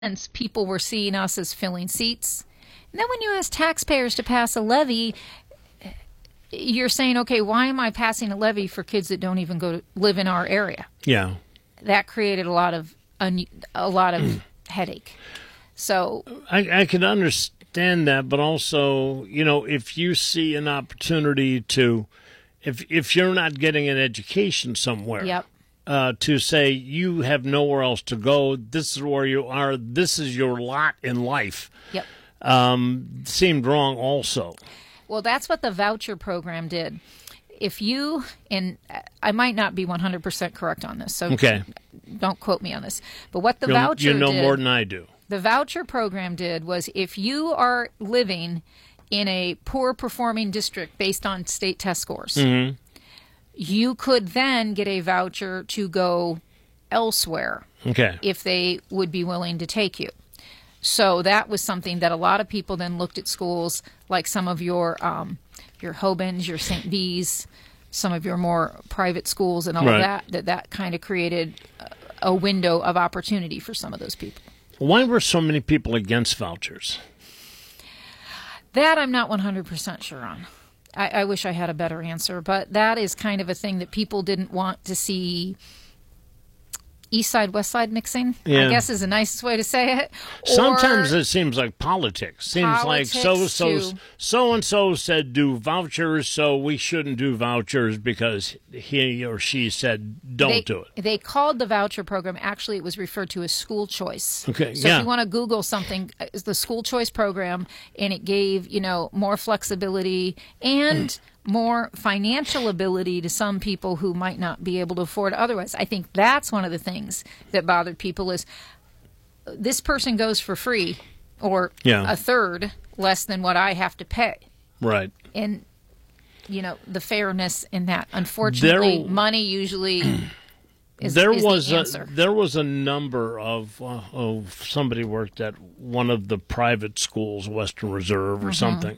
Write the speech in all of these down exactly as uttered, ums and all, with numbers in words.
sense, people were seeing us as filling seats. And then when you ask taxpayers to pass a levy, you're saying, okay, why am I passing a levy for kids that don't even go to live in our area? Yeah. That created a lot of un, a lot of headache. So I, I can understand that, but also, you know, if you see an opportunity to, if if you're not getting an education somewhere, yep. uh, to say you have nowhere else to go, this is where you are, this is your lot in life, yep. um, seemed wrong also. Well, that's what the voucher program did. If you, and I might not be one hundred percent correct on this, so okay. don't quote me on this, but what the You'll, voucher you know did, more than I do. The voucher program did was if you are living in a poor performing district based on state test scores, mm-hmm. you could then get a voucher to go elsewhere okay. if they would be willing to take you. So that was something that a lot of people then looked at schools like some of your um, your Hobins, your Saint V's, some of your more private schools and all right. of that, that that kind of created a window of opportunity for some of those people. Why were so many people against vouchers? That I'm not one hundred percent sure on. I, I wish I had a better answer, but that is kind of a thing that people didn't want to see. East side, west side mixing, yeah. I guess is the nicest way to say it. Sometimes or it seems like politics. Seems politics like so so too. so and so said do vouchers, so we shouldn't do vouchers because he or she said don't they, do it. They called the voucher program. Actually, it was referred to as school choice. Okay, so yeah. if you want to Google something, it's the school choice program, and it gave you know more flexibility and. more financial ability to some people who might not be able to afford otherwise. I think that's one of the things that bothered people is this person goes for free or yeah. a third less than what I have to pay. Right. And, you know, the fairness in that. Unfortunately, there, money usually is, there is was the answer. A, there was a number of, uh, of somebody worked at one of the private schools, Western Reserve or mm-hmm. something,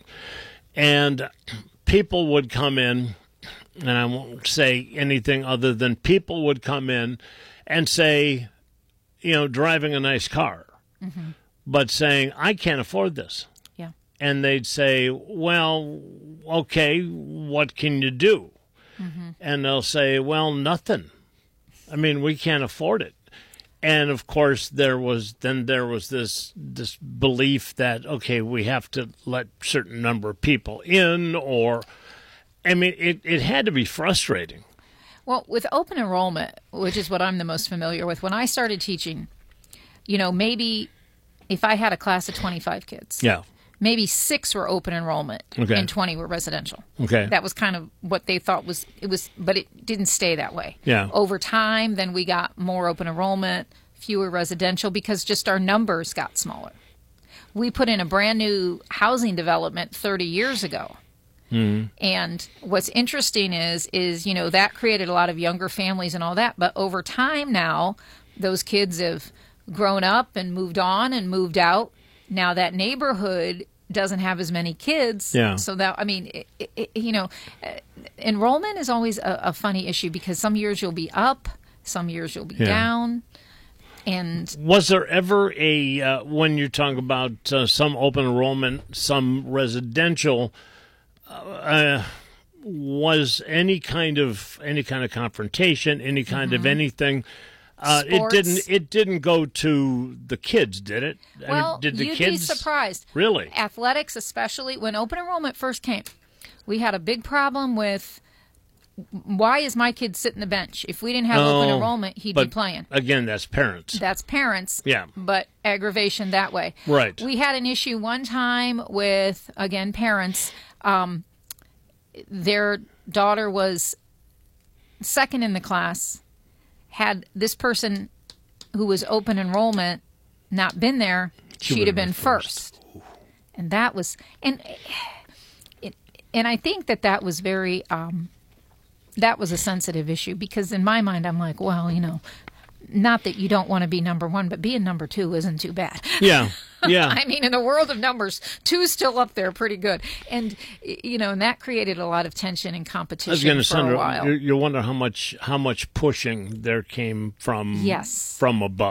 and people would come in, and I won't say anything other than people would come in and say, you know, driving a nice car, mm-hmm. but saying, I can't afford this. Yeah. And they'd say, well, okay, what can you do? Mm-hmm. And they'll say, well, nothing. I mean, we can't afford it. And of course, there was then there was this this belief that okay, we have to let certain number of people in, or I mean, it, it had to be frustrating. Well, with open enrollment, which is what I'm the most familiar with, when I started teaching, you know, maybe if I had a class of twenty-five kids, yeah, maybe six were open enrollment okay. and twenty were residential. Okay, that was kind of what they thought was it was, but it didn't stay that way. Yeah, over time, then we got more open enrollment, fewer residential because just our numbers got smaller. We put in a brand new housing development thirty years ago. Mm-hmm. And what's interesting is, is, you know, that created a lot of younger families and all that. But over time now, those kids have grown up and moved on and moved out. Now that neighborhood doesn't have as many kids. Yeah. So that, I mean, it, it, you know, uh, enrollment is always a, a funny issue because some years you'll be up, some years you'll be yeah. down. And was there ever a, uh, when you're talking about uh, some open enrollment, some residential, uh, was any kind of any kind of confrontation, any kind mm-hmm. of anything? Uh, it didn't. It didn't go to the kids, did it? Well, I mean, did the you'd kids be surprised. Really, athletics, especially when open enrollment first came, we had a big problem with. Why is my kid sitting the bench? If we didn't have oh, open enrollment, he'd but be playing. Again, that's parents. That's parents. Yeah. But aggravation that way. Right. We had an issue one time with, again, parents. Um, their daughter was second in the class. Had this person who was open enrollment not been there, she she'd have been first. first. And that was, and, it, and I think that that was very... Um, that was a sensitive issue because in my mind, I'm like, well, you know, not that you don't want to be number one, but being number two isn't too bad. Yeah, yeah. I mean, in the world of numbers, two's still up there pretty good. And, you know, and that created a lot of tension and competition I was for Sandra, a while. You, you wonder how much how much pushing there came from yes. from above.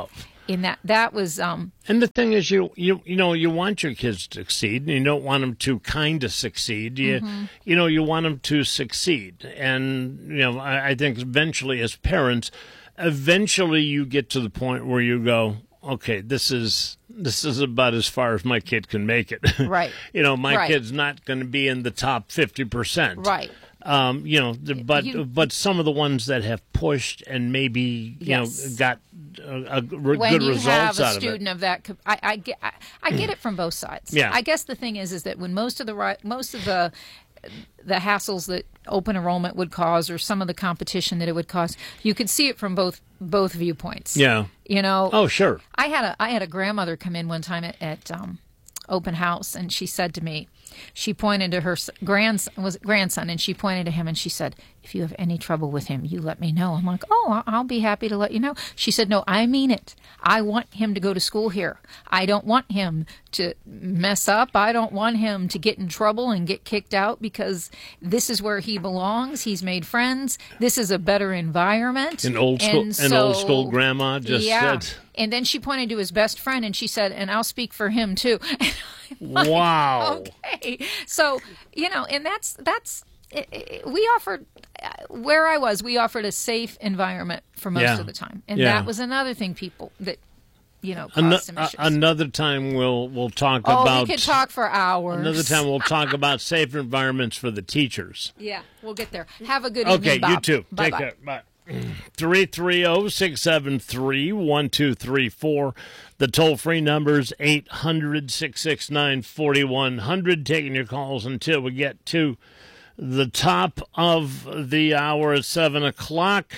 in that that was um And the thing is, you you you know, you want your kids to succeed, and you don't want them to kind of succeed. You mm-hmm. you know, you want them to succeed, and you know, I, I think eventually, as parents, eventually you get to the point where you go, okay, this is this is about as far as my kid can make it. Right. You know, my right. kid's not going to be in the top fifty percent. Right. Um, you know, the, but You- but some of the ones that have pushed and maybe you Yes. know got uh, a, re- when good you results have a out of it. student of, that, cap- I, I get, I, I get it from both sides. Yeah. I guess the thing is, is that when most of the ri- most of the the hassles that open enrollment would cause, or some of the competition that it would cause, you could see it from both both viewpoints. Yeah. You know. Oh, sure. I had a I had a grandmother come in one time at, at um, open house, and she said to me, she pointed to her s- grandson, was it grandson, and she pointed to him, and she said, "If you have any trouble with him, you let me know." I'm like, "Oh, I- I'll be happy to let you know." She said, "No, I mean it. I want him to go to school here. I don't want him to mess up. I don't want him to get in trouble and get kicked out, because this is where he belongs. He's made friends. This is a better environment." An old school, And an so- old school grandma just yeah. said, And then she pointed to his best friend, and she said, "And I'll speak for him too." "Wow." Okay, so you know, and that's that's it, it, we offered uh, where I was. We offered a safe environment for most Yeah. of the time, and Yeah. that was another thing people that you know caused Ano- some uh, issues. another time we'll we'll talk oh, about. we could talk for hours. Another time we'll talk about safe environments for the teachers. Yeah, we'll get there. Have a good Okay, evening, Bob. you too. Bye-bye. Take care. Bye. three three zero, six seven three, one two three four. The toll-free number's eight hundred, six six nine, four one zero zero. Taking your calls until we get to the top of the hour at seven o'clock.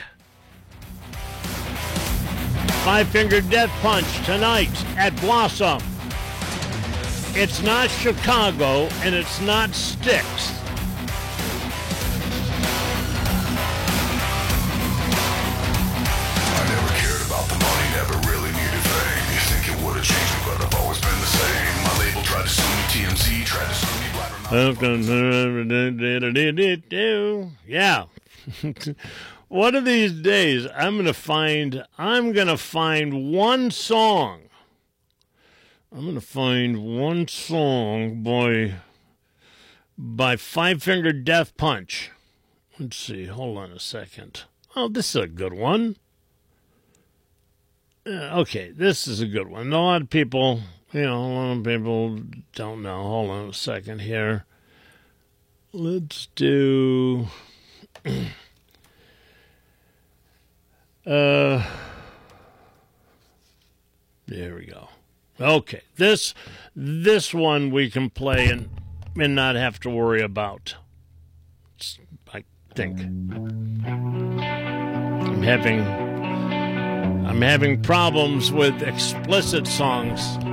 Five-Finger Death Punch tonight at Blossom. It's not Chicago, and it's not Styx. I never cared about the money, never really needed fame. You think it would have changed me, but I've always been the same. My label tried to sue me, T M Z tried to sue me, Blabbermouth. Yeah. One of these days, I'm gonna find. I'm gonna find one song. I'm gonna find one song by by Five Finger Death Punch. Let's see. Hold on a second. Oh, this is a good one. Uh, okay, this is a good one. A lot of people, you know, a lot of people don't know. Hold on a second here. Let's do. uh. There we go. Okay, this this one we can play and and not have to worry about. It's, I think. I'm having I'm having problems with explicit songs